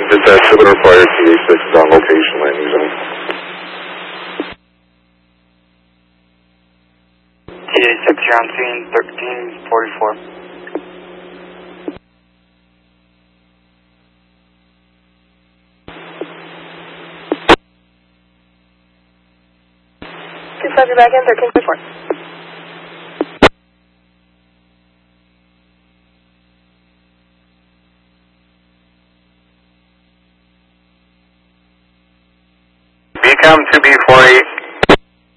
Dispatch, should require TA6 is on location, landing zone. TA6, you're on scene, 1344. Dispatch, you're back in, 1344. BCOM 2B48,